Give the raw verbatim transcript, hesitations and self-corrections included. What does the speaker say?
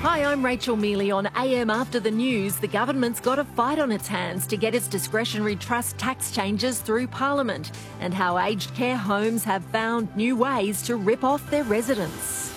Hi, I'm Rachel Mealy on A M After the News. The government's got a fight on its hands to get its discretionary trust tax changes through Parliament, and how aged care homes have found new ways to rip off their residents.